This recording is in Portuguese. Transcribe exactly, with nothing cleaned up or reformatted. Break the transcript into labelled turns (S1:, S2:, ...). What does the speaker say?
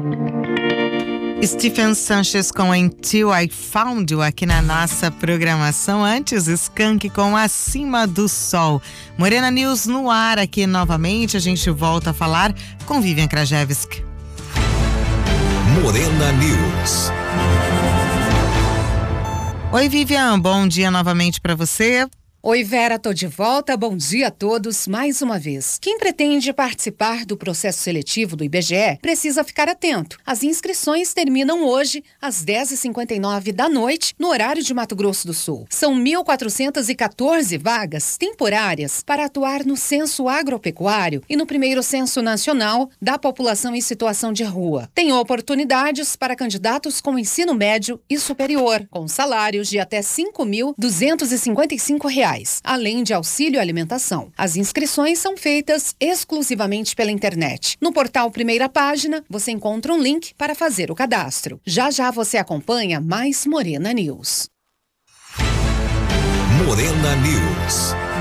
S1: Stephen Sanchez com Until I Found You aqui na nossa programação. Antes, Skank com Acima do Sol. Morena News no ar aqui novamente. A gente volta a falar com Vivian Krajewski.
S2: Morena News.
S1: Oi, Vivian, bom dia novamente para você.
S3: Oi, Vera, tô de volta. Bom dia a todos mais uma vez. Quem pretende participar do processo seletivo do I B G E precisa ficar atento. As inscrições terminam hoje às dez e cinquenta e nove da noite, no horário de Mato Grosso do Sul. São mil quatrocentas e quatorze vagas temporárias para atuar no Censo Agropecuário e no primeiro Censo Nacional da População em Situação de Rua. Tem oportunidades para candidatos com ensino médio e superior, com salários de até cinco mil duzentos e cinquenta e cinco reais. Além de auxílio alimentação. As inscrições são feitas exclusivamente pela internet. No portal Primeira Página, você encontra um link para fazer o cadastro. Já já você acompanha mais Morena News.
S2: Morena News.